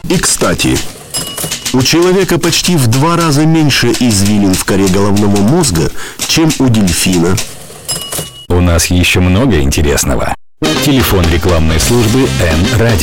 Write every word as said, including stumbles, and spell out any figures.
И, кстати, у человека почти в два раза меньше извилин в коре головного мозга, чем у дельфина. У нас еще много интересного. Телефон рекламной службы Эн-Радио.